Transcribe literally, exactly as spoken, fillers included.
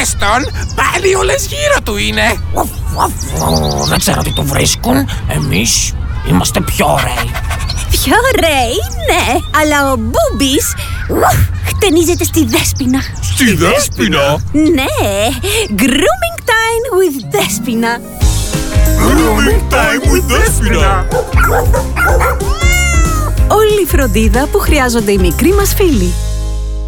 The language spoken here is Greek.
δες τον, πάλι όλες γύρω του είναι. Δεν ξέρω τι του βρίσκουν. Εμείς είμαστε πιο ωραίοι. Πιο ωραίοι, ναι, αλλά ο Μπούμπης χτενίζεται στη Δέσποινα. Στη Δέσποινα? Ναι, grooming time with Δέσποινα. Grooming time with Δέσποινα. Όλη η φροντίδα που χρειάζονται οι μικροί μας φίλοι.